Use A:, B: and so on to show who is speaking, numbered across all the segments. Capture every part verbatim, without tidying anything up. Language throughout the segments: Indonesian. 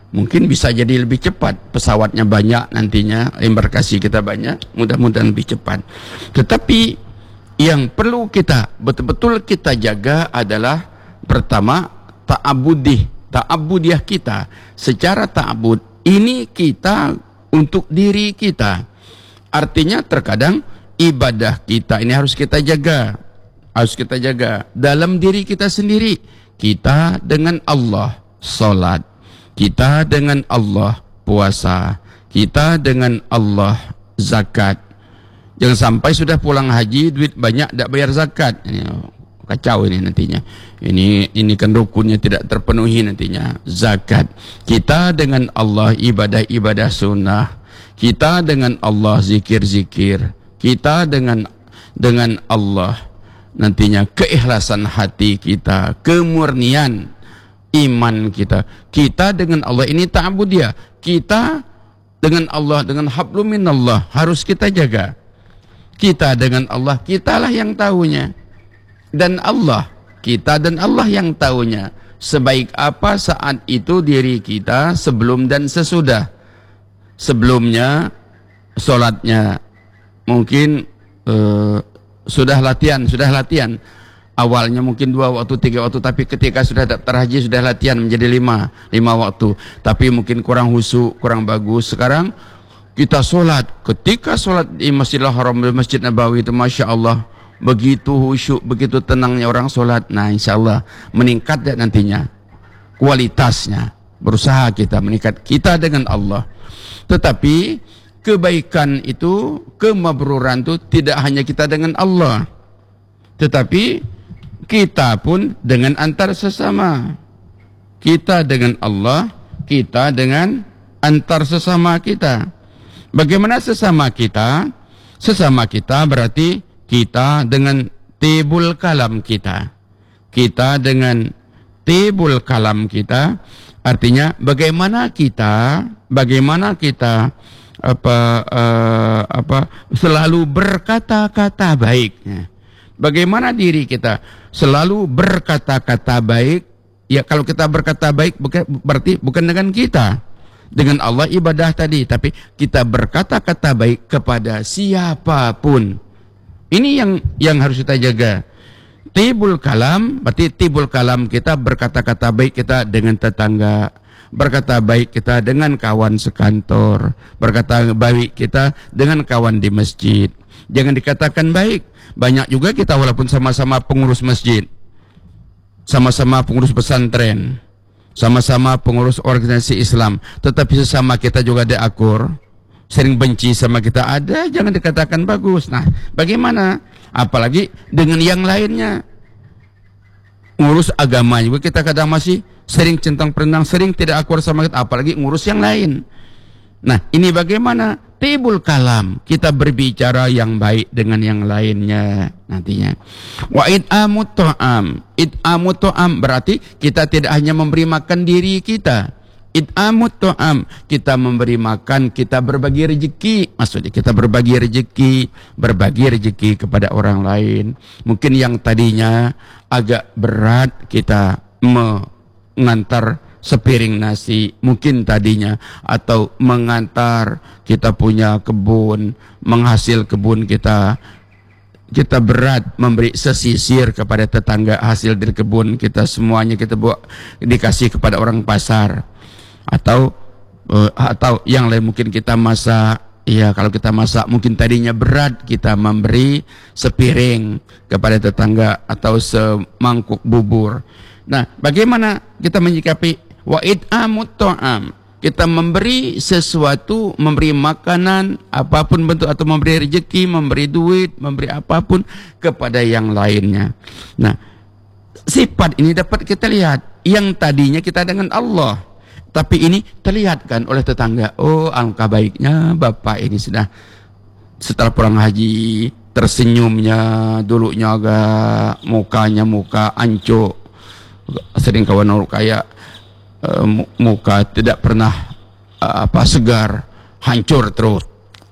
A: Mungkin bisa jadi lebih cepat, pesawatnya banyak nantinya, embarkasi kita banyak, mudah-mudahan lebih cepat. Tetapi yang perlu kita betul-betul kita jaga adalah pertama ta'abudih, ta'abudiyah kita. Secara ta'abud ini kita untuk diri kita. Artinya terkadang ibadah kita ini harus kita jaga, harus kita jaga dalam diri kita sendiri. Kita dengan Allah salat, kita dengan Allah puasa, kita dengan Allah zakat. Jangan sampai sudah pulang haji duit banyak tidak bayar zakat. Ini kacau ini nantinya. Ini ini kan rukunnya tidak terpenuhi nantinya. Zakat. Kita dengan Allah ibadah-ibadah sunnah. Kita dengan Allah zikir-zikir. Kita dengan dengan Allah nantinya keikhlasan hati kita, kemurnian iman kita. Kita dengan Allah ini ta'budiyah. Kita dengan Allah, dengan hablum minallah harus kita jaga. Kita dengan Allah, kitalah yang tahunya. Dan Allah, kita dan Allah yang tahunya. Sebaik apa saat itu diri kita sebelum dan sesudah. Sebelumnya, solatnya mungkin uh, sudah latihan, sudah latihan. Awalnya mungkin dua waktu, tiga waktu, tapi ketika sudah daftar haji sudah latihan menjadi lima, lima waktu. Tapi mungkin kurang husu, kurang bagus. Sekarang kita sholat, ketika sholat di Masjidil Haram, di Masjid Nabawi itu Masya Allah, begitu khusyuk, begitu tenangnya orang sholat. Nah insya Allah meningkat ya nantinya kualitasnya. Berusaha kita meningkat kita dengan Allah. Tetapi kebaikan itu, kemabruran itu tidak hanya kita dengan Allah, tetapi kita pun dengan antar sesama. Kita dengan Allah, kita dengan antar sesama kita. Bagaimana sesama kita? Sesama kita berarti kita dengan tibul kalam kita. Kita dengan tibul kalam kita, artinya bagaimana kita, bagaimana kita apa uh, apa selalu berkata-kata baik. Bagaimana diri kita selalu berkata-kata baik. Ya kalau kita berkata baik bukan, berarti bukan dengan kita, dengan Allah ibadah tadi, tapi kita berkata-kata baik kepada siapapun. Ini yang yang harus kita jaga. Tibul kalam, berarti tibul kalam kita berkata-kata baik kita dengan tetangga, berkata baik kita dengan kawan sekantor, berkata baik kita dengan kawan di masjid. Jangan dikatakan baik. Banyak juga kita walaupun sama-sama pengurus masjid, sama-sama pengurus pesantren, sama-sama pengurus organisasi Islam, tetapi sesama kita juga ada akur, sering benci sama kita ada, jangan dikatakan bagus. Nah, bagaimana? Apalagi dengan yang lainnya. Ngurus agama juga kita kadang masih sering centang perenang, sering tidak akur sama kita, apalagi ngurus yang lain. Nah, ini bagaimana? Tibul kalam, kita berbicara yang baik dengan yang lainnya nantinya. Wa it'amut ta'am, it'amut ta'am berarti kita tidak hanya memberi makan diri kita. It'amut ta'am, kita memberi makan, kita berbagi rezeki. Maksudnya kita berbagi rezeki, berbagi rezeki kepada orang lain. Mungkin yang tadinya agak berat kita mengantar sepiring nasi, mungkin tadinya, atau mengantar, kita punya kebun, menghasil kebun kita, kita berat memberi sesisir kepada tetangga hasil dari kebun kita, semuanya kita bawa dikasih kepada orang pasar, atau uh, atau yang lain mungkin kita masak. Ya kalau kita masak mungkin tadinya berat kita memberi sepiring kepada tetangga atau semangkuk bubur. Nah bagaimana kita menyikapi wa it'amut ta'am, kita memberi sesuatu, memberi makanan apapun bentuk, atau memberi rezeki, memberi duit, memberi apapun kepada yang lainnya. Nah sifat ini dapat kita lihat, yang tadinya kita dengan Allah, tapi ini terlihat kan oleh tetangga. Oh angka baiknya bapak ini sudah setelah pulang haji, tersenyumnya, dulunya agak mukanya muka ancuk, sering kawan orang kaya muka tidak pernah uh, apa segar, hancur terus.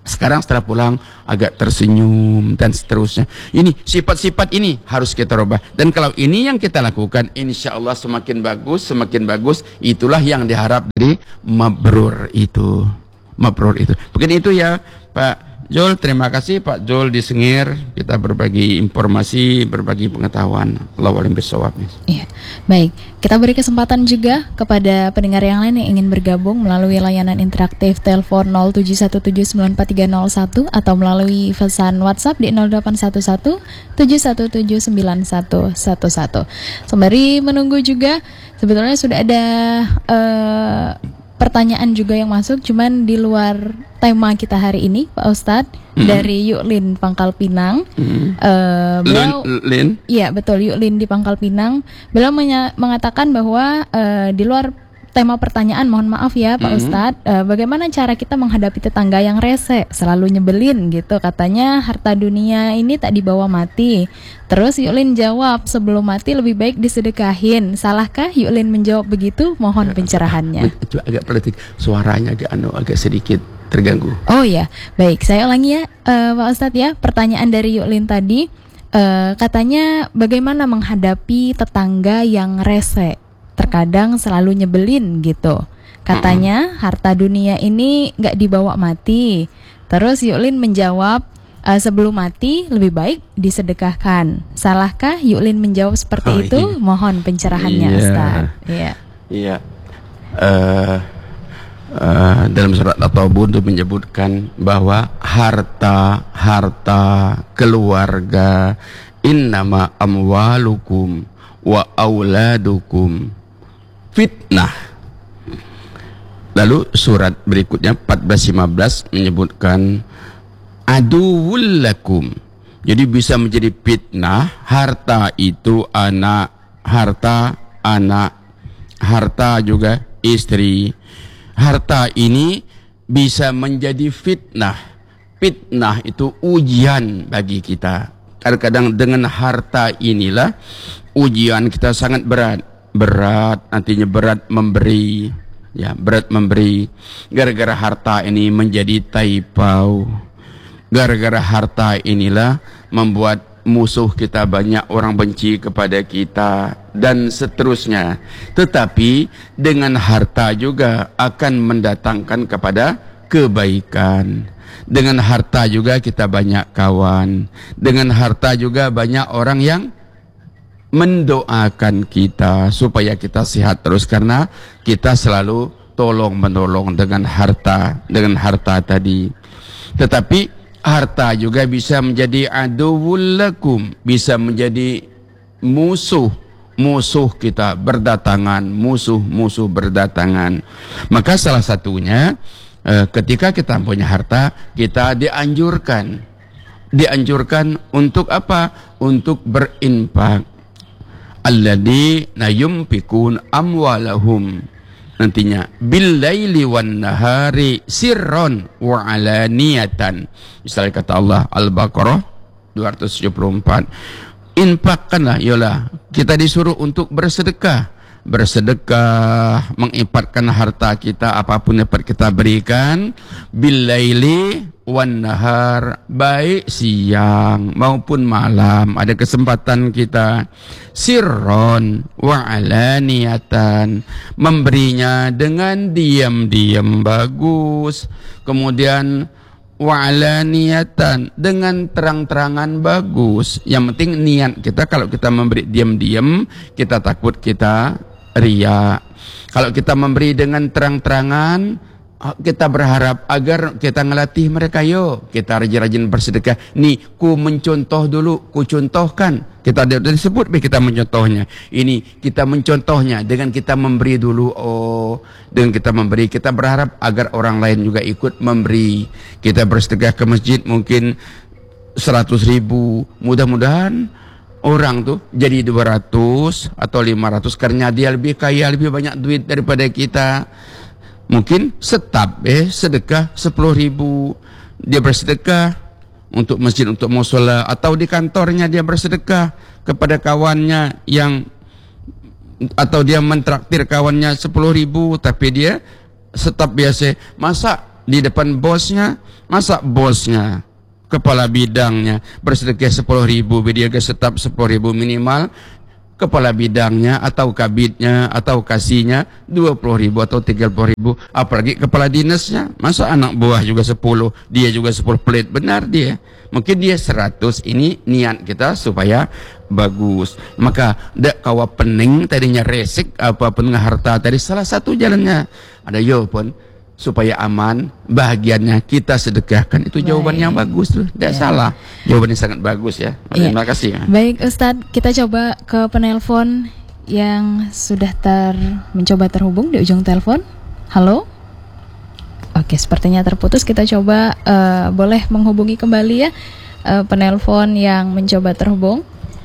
A: Sekarang setelah pulang agak tersenyum dan seterusnya. Ini sifat-sifat ini harus kita rubah. Dan kalau ini yang kita lakukan, insya Allah semakin bagus, semakin bagus. Itulah yang diharap dari mabrur itu. Mabrur itu. Mungkin itu ya Pak Jul. Terima kasih Pak Jul di Sengir. Kita berbagi informasi, berbagi pengetahuan. Allahu a'lam bishawab.
B: Iya, baik. Kita beri kesempatan juga kepada pendengar yang lain yang ingin bergabung melalui layanan interaktif telepon nol tujuh satu tujuh sembilan empat tiga nol satu atau melalui pesan WhatsApp di nol delapan satu satu tujuh satu tujuh sembilan satu satu satu. Sembari menunggu juga, sebetulnya sudah ada uh, pertanyaan juga yang masuk, cuman di luar tema kita hari ini, Pak Ustadz, hmm. dari Yuklin Pangkal Pinang. Hmm. Uh, beliau,
A: Lin?
B: Iya betul, Yuklin di Pangkal Pinang. Beliau menya- mengatakan bahwa uh, di luar tema pertanyaan, mohon maaf ya Pak hmm. Ustadz, uh, bagaimana cara kita menghadapi tetangga yang rese, selalu nyebelin gitu. Katanya harta dunia ini tak dibawa mati. Terus Yuklin jawab, sebelum mati lebih baik disedekahin. Salahkah Yuklin menjawab begitu? Mohon pencerahannya.
A: Itu agak politik, suaranya agak anu agak sedikit terganggu.
B: Oh ya, baik. Saya ulangi ya uh, Pak Ustadz ya. Pertanyaan dari Yuklin tadi, uh, katanya bagaimana menghadapi tetangga yang rese, terkadang selalu nyebelin gitu. Katanya harta dunia ini nggak dibawa mati. Terus Yuklin menjawab, Uh, sebelum mati lebih baik disedekahkan. Salahkah Yuklin menjawab seperti oh, itu? Iya. Mohon pencerahannya, iya. Ustaz. Iya.
A: Iya. Uh, uh, dalam surat At-Taubun itu menyebutkan bahwa harta harta keluarga innama amwalukum wa auladukum fitnah. Lalu surat berikutnya empat belas lima belas menyebutkan aduwwul lakum. Jadi bisa menjadi fitnah. Harta itu anak, harta anak, harta juga istri. Harta ini bisa menjadi fitnah. Fitnah itu ujian bagi kita. Kadang-kadang dengan harta inilah ujian kita sangat berat. Berat, nantinya berat memberi. Ya, berat memberi. Gara-gara harta ini menjadi taipau. Gara-gara harta inilah membuat musuh kita banyak, orang benci kepada kita dan seterusnya. Tetapi dengan harta juga akan mendatangkan kepada kebaikan. Dengan harta juga kita banyak kawan. Dengan harta juga banyak orang yang mendoakan kita supaya kita sehat terus, karena kita selalu tolong menolong dengan harta, dengan harta tadi. Tetapi harta juga bisa menjadi aduwwul lakum, bisa menjadi musuh, musuh kita berdatangan, musuh-musuh berdatangan. Maka salah satunya eh, ketika kita punya harta, kita dianjurkan, dianjurkan untuk apa? Untuk berinfak. Alladzina yunfikun amwalahum, nantinya billaili wan nahari sirron wa alaniyatan. Misalnya kata Allah Al-Baqarah dua ratus tujuh puluh empat, infakkanlah, yalah kita disuruh untuk bersedekah. Bersedekah, menginfakkan harta kita, apapun dapat kita berikan, billaili wan nahar, baik siang maupun malam ada kesempatan kita, sirron wa alaniyatan, memberinya dengan diam-diam bagus, kemudian wa alaniyatan dengan terang-terangan bagus. Yang penting niat kita. Kalau kita memberi diam-diam, kita takut kita riya. Kalau kita memberi dengan terang-terangan, kita berharap agar kita ngelatih mereka. Yuk kita rajin-rajin bersedekah. Nih ku mencontoh dulu, ku contohkan. Kita disebut kita mencontohnya. Ini kita mencontohnya dengan kita memberi dulu. Oh, dengan kita memberi, kita berharap agar orang lain juga ikut memberi. Kita bersedekah ke masjid mungkin seratus ribu, mudah-mudahan orang tuh jadi dua ratus atau lima ratus karena dia lebih kaya, lebih banyak duit daripada kita. Mungkin setap eh sedekah sepuluh ribu, dia bersedekah untuk masjid, untuk musola, atau di kantornya dia bersedekah kepada kawannya yang, atau dia mentraktir kawannya sepuluh ribu, tapi dia setap biasa. Masa di depan bosnya, masa bosnya, kepala bidangnya bersedekah sepuluh ribu, dia setap sepuluh ribu minimal, kepala bidangnya atau kabitnya atau kasihnya dua puluh ribu atau tiga puluh ribu, apalagi kepala dinasnya, masa anak buah juga sepuluh, dia juga sepuluh pelit, benar dia, mungkin dia seratus. Ini niat kita supaya bagus. Maka dak kawa pening tadinya resik apapun harta tadi, salah satu jalannya ada yo pun supaya aman, bahagiannya kita sedekahkan. Itu jawaban yang bagus tuh, tidak ya. Salah, jawabannya sangat bagus ya. Terima ya. kasih.
B: Baik Ustadz, kita coba ke penelpon yang sudah ter mencoba terhubung di ujung telepon. Halo. Oke, sepertinya terputus. Kita coba uh, boleh menghubungi kembali ya uh, penelpon yang mencoba terhubung.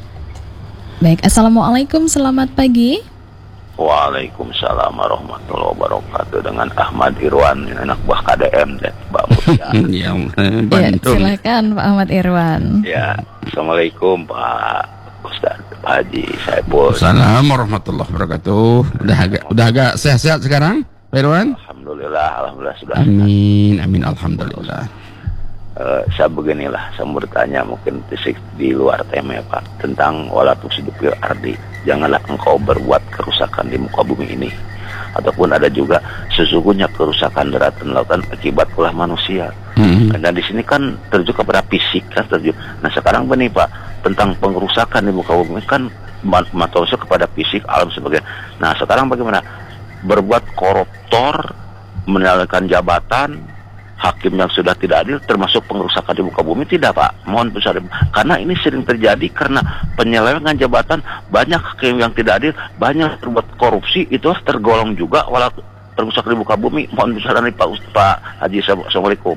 B: Baik, assalamualaikum, selamat pagi.
C: Waalaikumsalam warahmatullahi wabarakatuh. Dengan Ahmad Irwan, anak buah K D M dan Mbak Mutia.
B: Ya, silakan Pak Ahmad Irwan.
C: Ya, assalamualaikum Pak Ustaz Pak Haji Saipul.
A: Assalamualaikum warahmatullahi wabarakatuh. Udah agak udah agak sehat-sehat sekarang, Pak Irwan?
C: Alhamdulillah, alhamdulillah sudah.
A: Amin, amin, alhamdulillah.
C: Uh, saya beginilah, saya mau bertanya mungkin fisik di luar tema Pak, tentang wala tufsidu fil ardi, janganlah engkau berbuat kerusakan di muka bumi ini. Ataupun ada juga sesungguhnya kerusakan daratan lautan akibat ulah manusia. Mm-hmm. Dan di sini kan terjun kepada fisik kan terjun. Nah sekarang begini Pak, tentang pengerusakan di muka bumi kan manusia kepada fisik alam sebagainya. Nah sekarang bagaimana? Berbuat koruptor, menyalahkan jabatan, hakim yang sudah tidak adil termasuk pengerusakan di muka bumi tidak Pak? Mohon besar, karena ini sering terjadi karena penyelewengan jabatan, banyak hakim yang tidak adil, banyak terbuat korupsi, itu harus tergolong juga walaupun pengerusakan di muka bumi. Mohon besar dari Pak Ustaz, Pak Haji. Assalamualaikum.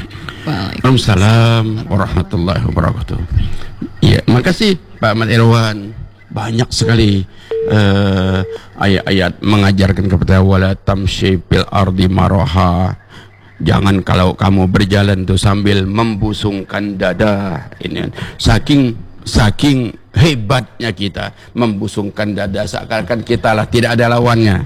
A: Waalaikumsalam warahmatullahi wabarakatuh. Ya, makasih Pak Ahmad Irwan. Banyak sekali uh, ayat-ayat mengajarkan kepada wala tamshi fil ardi maraha. Jangan kalau kamu berjalan tuh sambil membusungkan dada. Ini saking saking hebatnya kita membusungkan dada seakan-akan kita lah tidak ada lawannya.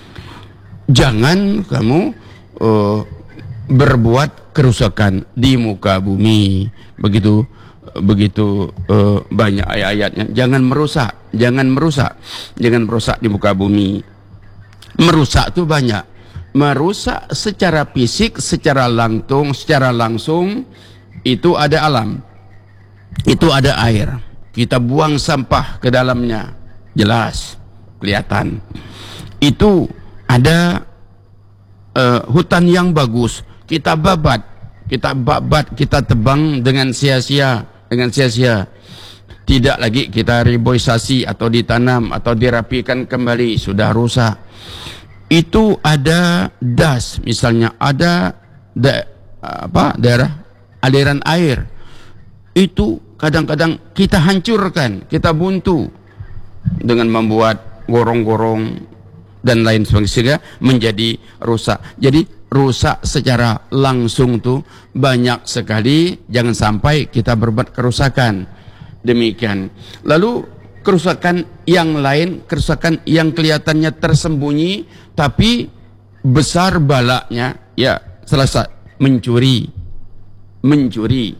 A: Jangan kamu uh, berbuat kerusakan di muka bumi. Begitu begitu uh, banyak ayat-ayatnya. Jangan merusak, jangan merusak, jangan merusak di muka bumi. Merusak tuh banyak. Merusak secara fisik, secara langsung, secara langsung itu ada alam, itu ada air. Kita buang sampah ke dalamnya, jelas kelihatan. Itu ada uh, hutan yang bagus, kita babat, kita babat, kita tebang dengan sia-sia, dengan sia-sia. Tidak lagi kita reboisasi atau ditanam atau dirapikan kembali, sudah rusak. Itu ada das, misalnya ada da, apa daerah aliran air, itu kadang-kadang kita hancurkan, kita buntu dengan membuat gorong-gorong dan lain sebagainya menjadi rusak. Jadi rusak secara langsung tuh banyak sekali. Jangan sampai kita berbuat kerusakan demikian. Lalu kerusakan yang lain, kerusakan yang kelihatannya tersembunyi tapi besar balaknya, ya selesai mencuri, mencuri,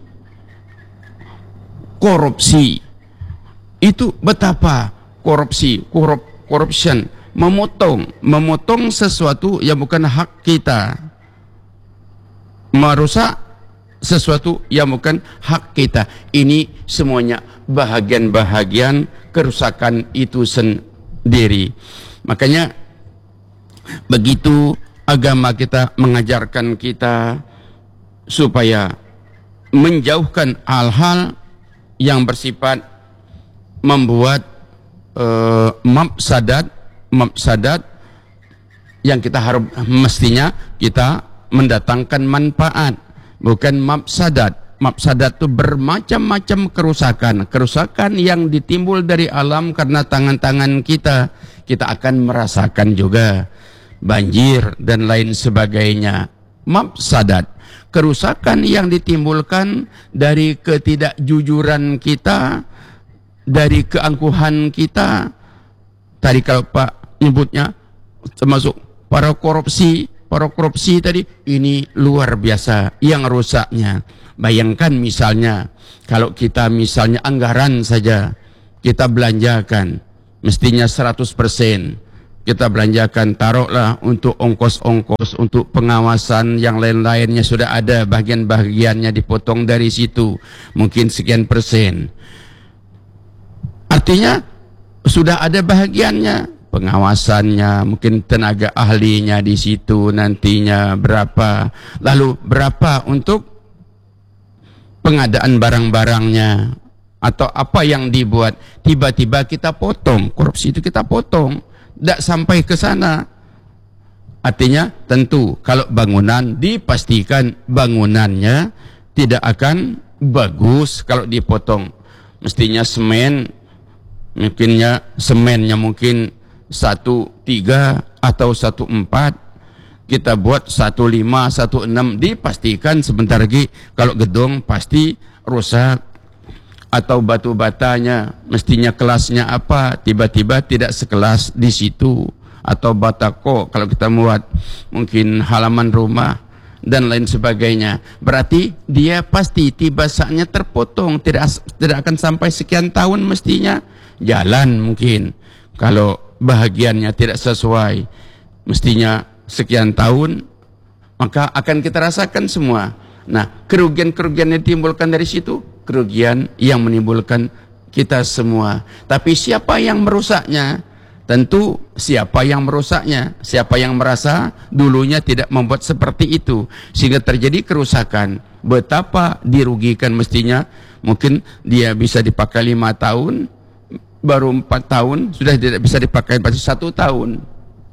A: korupsi. Itu betapa korupsi, korup, corruption, memotong, memotong sesuatu yang bukan hak kita, merusak sesuatu yang bukan hak kita. Ini semuanya bahagian-bahagian kerusakan itu sendiri. Makanya begitu agama kita mengajarkan kita supaya menjauhkan hal-hal yang bersifat membuat uh, mafsadat, mafsadat yang kita harus mestinya kita mendatangkan manfaat, bukan mafsadat. Mafsadat itu bermacam-macam kerusakan. Kerusakan yang ditimbul dari alam karena tangan-tangan kita. Kita akan merasakan juga banjir dan lain sebagainya. Mafsadat, kerusakan yang ditimbulkan dari ketidakjujuran kita, dari keangkuhan kita. Tadi kalau Pak nyebutnya termasuk para korupsi, para korupsi tadi, ini luar biasa yang rusaknya. Bayangkan misalnya, kalau kita misalnya anggaran saja, kita belanjakan, mestinya seratus persen. Kita belanjakan, taruhlah untuk ongkos-ongkos, untuk pengawasan yang lain-lainnya sudah ada, bagian-bagiannya dipotong dari situ, mungkin sekian persen. Artinya, sudah ada bahagiannya. Pengawasannya, mungkin tenaga ahlinya di situ nantinya berapa, lalu berapa untuk pengadaan barang-barangnya atau apa yang dibuat, tiba-tiba kita potong, korupsi itu kita potong, tidak sampai ke sana. Artinya tentu kalau bangunan dipastikan bangunannya tidak akan bagus kalau dipotong, mestinya semen, mungkinnya semennya mungkin satu tiga atau satu empat, kita buat satu lima, satu enam, dipastikan sebentar lagi kalau gedung pasti rusak. Atau batu batanya mestinya kelasnya apa, tiba-tiba tidak sekelas di situ. Atau batako kalau kita buat mungkin halaman rumah dan lain sebagainya, berarti dia pasti tiba saatnya terpotong, tidak tidak akan sampai sekian tahun mestinya. Jalan mungkin kalau bahagiannya tidak sesuai, mestinya sekian tahun, maka akan kita rasakan semua. Nah, kerugian-kerugian yang ditimbulkan dari situ, kerugian yang menimbulkan kita semua. Tapi siapa yang merusaknya? Tentu siapa yang merusaknya, siapa yang merasa dulunya tidak membuat seperti itu, sehingga terjadi kerusakan. Betapa dirugikan mestinya, mungkin dia bisa dipakai lima tahun, baru empat tahun sudah tidak bisa dipakai, pasti satu tahun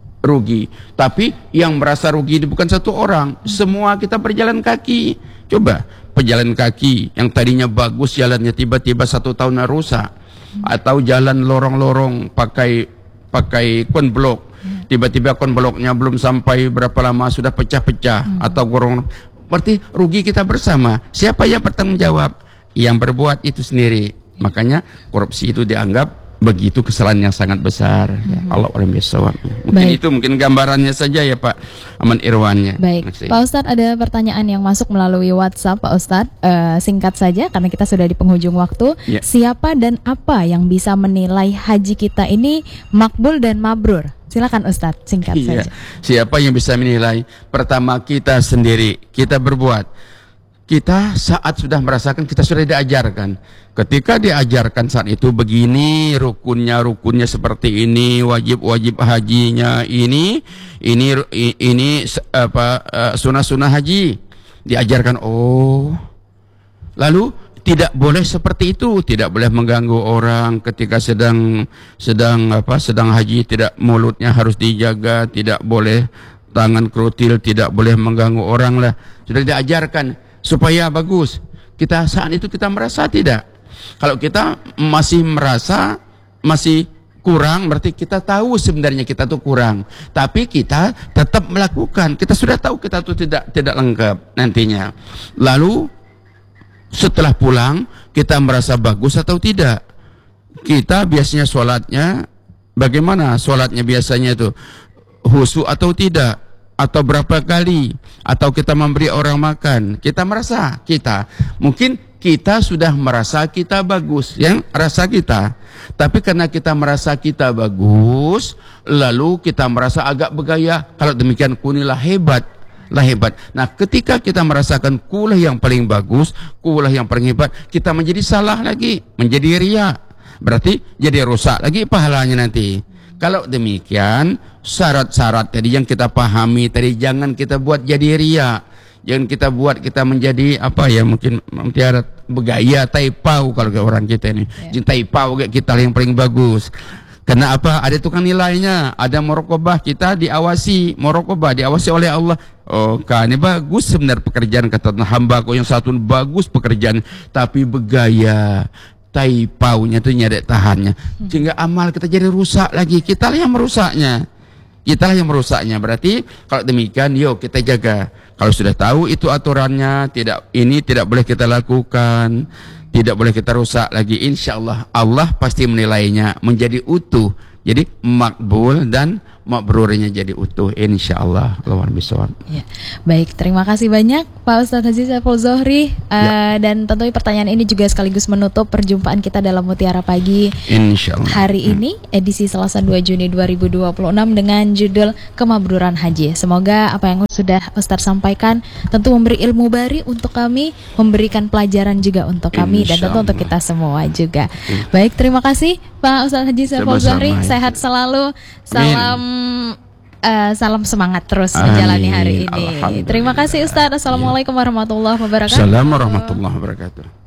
A: rugi. Tapi yang merasa rugi itu bukan satu orang, semua kita berjalan kaki. Coba pejalan kaki yang tadinya bagus jalannya, tiba-tiba satu tahun rusak. Atau jalan lorong-lorong pakai pakai konblok, tiba-tiba konbloknya belum sampai berapa lama sudah pecah-pecah atau gorong, berarti rugi kita bersama. Siapa yang bertanggung jawab? Yang berbuat itu sendiri. Makanya korupsi itu dianggap begitu kesalahan yang sangat besar. Ya, Allah alam bisawab. Mungkin Baik. Itu mungkin gambarannya saja ya Pak Aman Irwannya.
B: Baik, Maksudnya. Pak Ustadz, ada pertanyaan yang masuk melalui WhatsApp Pak Ustadz. Uh, singkat saja karena kita sudah di penghujung waktu. Ya. Siapa dan apa yang bisa menilai haji kita ini makbul dan mabrur? Silakan Ustadz, singkat ya. saja.
A: Siapa yang bisa menilai? Pertama kita sendiri, kita berbuat. Kita saat sudah merasakan, kita sudah diajarkan. Ketika diajarkan saat itu begini, rukunnya rukunnya seperti ini, wajib-wajib hajinya ini, ini ini apa sunah-sunah haji. Diajarkan, oh. Lalu tidak boleh seperti itu, tidak boleh mengganggu orang ketika sedang sedang apa sedang haji, tidak, mulutnya harus dijaga, tidak boleh tangan kerutil, tidak boleh mengganggu orang lah. Sudah diajarkan supaya bagus. Kita saat itu kita merasa tidak. Kalau kita masih merasa masih kurang, berarti kita tahu sebenarnya kita tuh kurang. Tapi kita tetap melakukan. Kita sudah tahu kita tuh tidak tidak lengkap nantinya. Lalu setelah pulang kita merasa bagus atau tidak. Kita biasanya sholatnya bagaimana? Sholatnya biasanya itu khusyuk atau tidak? Atau berapa kali, atau kita memberi orang makan, kita merasa kita, mungkin kita sudah merasa kita bagus, yang rasa kita, tapi karena kita merasa kita bagus, lalu kita merasa agak bergaya, kalau demikian kunilah hebat, lah hebat. Nah, ketika kita merasakan kulah yang paling bagus, kulah yang paling hebat, kita menjadi salah lagi, menjadi riya, berarti jadi rusak lagi pahalanya nanti. Kalau demikian, syarat-syarat tadi yang kita pahami tadi, jangan kita buat jadi ria, jangan kita buat kita menjadi apa ya, mungkin mutiara bergaya taipau kalau orang kita ini, yeah. taipau kita yang paling bagus. Karena apa? Ada tukang nilainya, ada muraqabah, kita diawasi, muraqabah diawasi oleh Allah. Oh, kan ini bagus sebenarnya pekerjaan, kata hamba kau yang satu bagus pekerjaan, tapi bergaya. Taipaunya itu nyadek tahannya, sehingga amal kita jadi rusak lagi. Kita lah yang merusaknya, kita lah yang merusaknya. Berarti kalau demikian, yuk kita jaga. Kalau sudah tahu itu aturannya, tidak ini tidak boleh kita lakukan, tidak boleh kita rusak lagi. Insya Allah Allah pasti menilainya menjadi utuh, jadi makbul dan mabrurnya jadi utuh insyaallah lawan bisawab.
B: Ya. Baik, terima kasih banyak Pak Ustadz Haji Saiful Zohri. Uh,
A: ya.
B: Dan tentunya pertanyaan ini juga sekaligus menutup perjumpaan kita dalam Mutiara Pagi
A: insyaallah
B: hari hmm. ini, edisi Selasa dua Juni dua ribu dua puluh enam dengan judul Kemabruran Haji. Semoga apa yang sudah Ustadz sampaikan tentu memberi ilmu bari untuk kami, memberikan pelajaran juga untuk kami, dan tentu untuk kita semua juga. hmm. Baik, terima kasih Pak Ustadz Haji Saiful Zohri. Sehat selalu. Salam uh, salam semangat terus menjalani hari ini. Terima kasih Ustadz. Assalamualaikum warahmatullahi wabarakatuh.
A: Assalamualaikum warahmatullahi wabarakatuh.